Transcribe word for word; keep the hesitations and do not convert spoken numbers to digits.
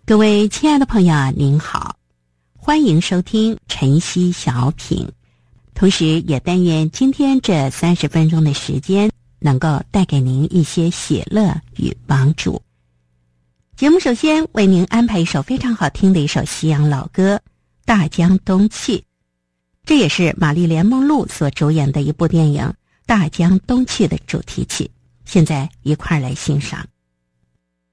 各位亲爱的朋友啊，您好，欢迎收听晨曦小品，同时也但愿今天这三十分钟的时间能够带给您一些喜乐与帮助。节目首先为您安排一首非常好听的一首西洋老歌《大江东去》，这也是玛丽莲梦露所主演的一部电影《大江东去》的主题曲。现在一块儿来欣赏。